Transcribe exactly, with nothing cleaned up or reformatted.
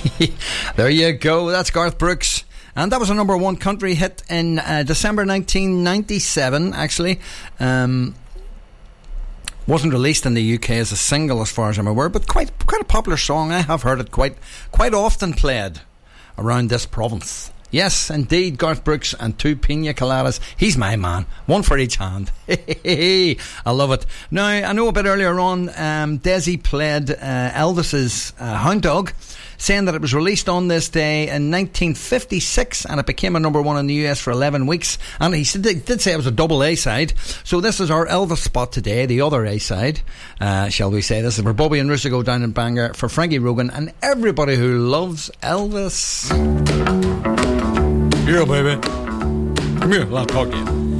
There you go. That's Garth Brooks. And that was a number one country hit in uh, December nineteen ninety-seven, actually. Um, wasn't released in the U K as a single, as far as I'm aware, but quite quite a popular song. I have heard it quite quite often played around this province. Yes, indeed, Garth Brooks and two pina coladas. He's my man. One for each hand. I love it. Now, I know a bit earlier on, um, Desi played uh, Elvis's uh, Hound Dog, saying that it was released on this day in nineteen fifty-six and it became a number one in the U S for eleven weeks. And he did, did say it was a double A-side. So this is our Elvis spot today, the other A-side, uh, shall we say. This is for Bobby and Russico down in Bangor, for Frankie Rogan and everybody who loves Elvis. Here, baby. Come here, I'll talk to you.